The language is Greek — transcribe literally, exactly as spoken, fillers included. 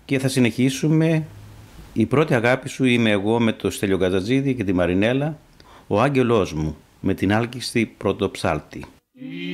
και θα συνεχίσουμε. Η πρώτη αγάπη σου είμαι εγώ με το Στέλιο Καζατζίδη και τη Μαρινέλα, ο άγγελός μου με την άλκηστη πρωτοψάλτη.